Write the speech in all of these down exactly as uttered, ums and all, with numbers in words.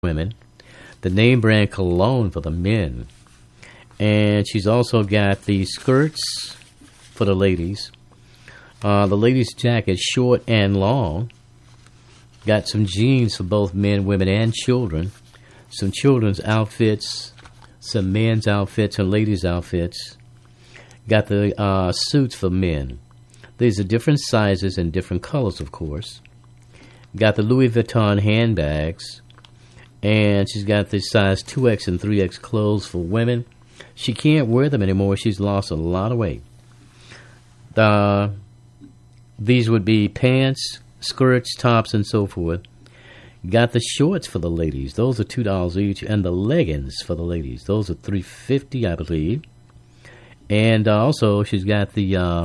women, the name brand cologne for the men. And she's also got the skirts for the ladies. Uh, the ladies' jacket, short and long. Got some jeans for both men, women, and children. Some children's outfits, some men's outfits, and ladies' outfits. Got the uh, suits for men. These are different sizes and different colors, of course. Got the Louis Vuitton handbags. And she's got the size two X and three X clothes for women. She can't wear them anymore. She's lost a lot of weight. Uh, these would be pants, skirts, tops, and so forth. Got the shorts for the ladies. Those are two dollars each. And the leggings for the ladies. Those are three fifty, I believe. And uh, also, she's got the, uh,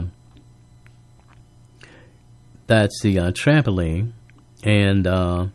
that's the uh, trampoline. And uh,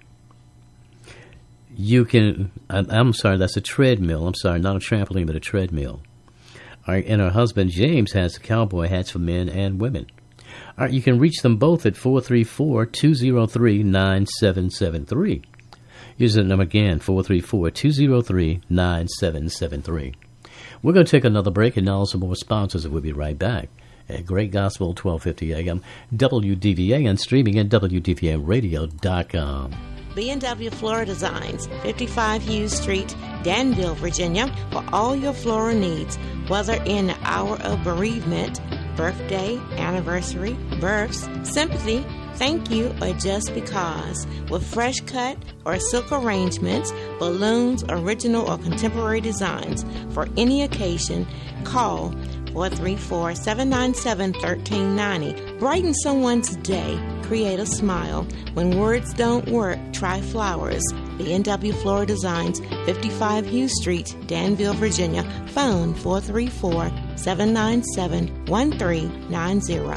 you can, I'm, I'm sorry, that's a treadmill. I'm sorry, not a trampoline, but a treadmill. All right, and her husband, James, has the cowboy hats for men and women. All right, you can reach them both at four three four, two zero three, nine seven seven three. Use the number again, four three four, two zero three, nine seven seven three. We're going to take another break and now some more sponsors, and we'll be right back. At Great Gospel, twelve fifty A M, W D V A, and streaming at W D V A radio dot com. B and W Floral Designs, fifty-five Hughes Street, Danville, Virginia, for all your floral needs, whether in the hour of bereavement, birthday, anniversary, births, sympathy, thank you, or just because. With fresh cut or silk arrangements, balloons, original or contemporary designs for any occasion, call four three four, seven nine seven, one three nine zero. Brighten someone's day. Create a smile. When words don't work, try flowers. B and W Floral Designs, fifty-five Hughes Street, Danville, Virginia. Phone four three four, seven nine seven, one three nine zero.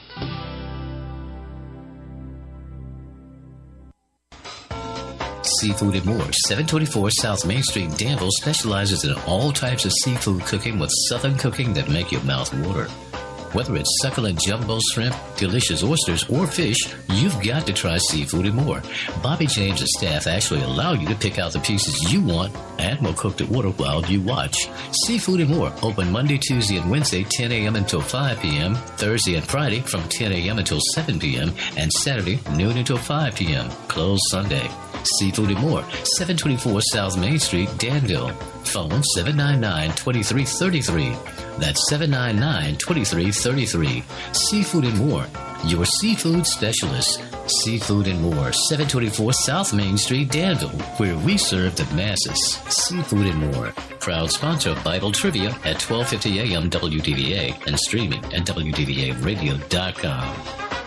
Seafood and More, seven twenty-four South Main Street, Danville, specializes in all types of seafood cooking with southern cooking that make your mouth water. Whether it's succulent jumbo shrimp, delicious oysters, or fish, you've got to try Seafood and More. Bobby James and staff actually allow you to pick out the pieces you want and will cook the order while you watch. Seafood and More, open Monday, Tuesday, and Wednesday, ten a.m. until five p.m., Thursday and Friday from ten a.m. until seven p.m., and Saturday, noon until five p.m., closed Sunday. Seafood and More, seven twenty-four South Main Street, Danville. Phone seven nine nine, two three three three. That's seven nine nine, two three three three. Seafood and More, your seafood specialist. Seafood and More, seven twenty-four South Main Street, Danville, where we serve the masses. Seafood and More, proud sponsor of Bible Trivia at twelve fifty A M W D V A and streaming at W D V A radio dot com.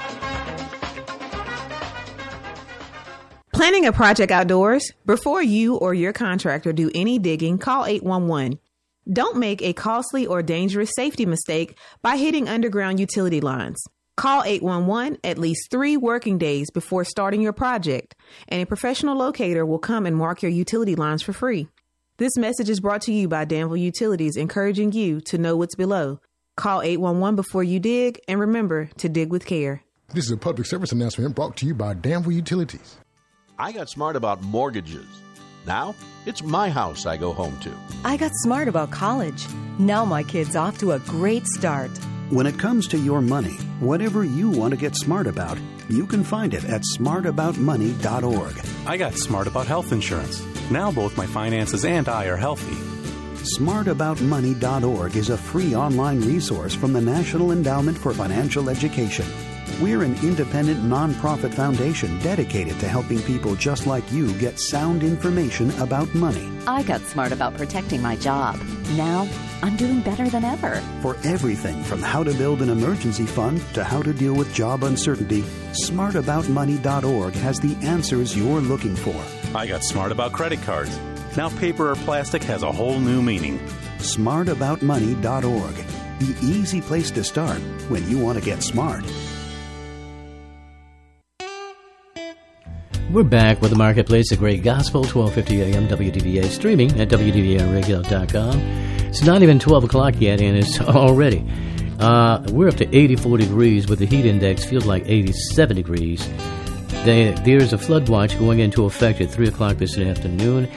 Planning a project outdoors? Before you or your contractor do any digging, call eight one one. Don't make a costly or dangerous safety mistake by hitting underground utility lines. Call eight one one at least three working days before starting your project, and a professional locator will come and mark your utility lines for free. This message is brought to you by Danville Utilities, encouraging you to know what's below. Call eight one one before you dig, and remember to dig with care. This is a public service announcement brought to you by Danville Utilities. I got smart about mortgages. Now, it's my house I go home to. I got smart about college. Now my kid's off to a great start. When it comes to your money, whatever you want to get smart about, you can find it at smart about money dot org. I got smart about health insurance. Now both my finances and I are healthy. smart about money dot org is a free online resource from the National Endowment for Financial Education. We're an independent nonprofit foundation dedicated to helping people just like you get sound information about money. I got smart about protecting my job. Now, I'm doing better than ever. For everything from how to build an emergency fund to how to deal with job uncertainty, smart about money dot org has the answers you're looking for. I got smart about credit cards. Now paper or plastic has a whole new meaning. smart about money dot org. The easy place to start when you want to get smart. We're back with the Marketplace, the Great Gospel, twelve fifty A M W D V A, streaming at W D V A radio dot com. It's not even twelve o'clock yet, and it's already. Uh, we're up to eighty-four degrees with the heat index, feels like eighty-seven degrees. There, there is a flood watch going into effect at three o'clock this afternoon